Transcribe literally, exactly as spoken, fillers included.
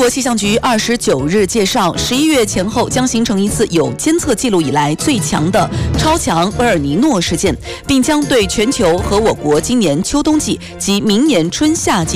国气象局二十九日介绍，十一月前后将形成一次有监测记录以来最强的超强厄尔尼诺事件，并将对全球和我国今年秋冬季及明年春夏季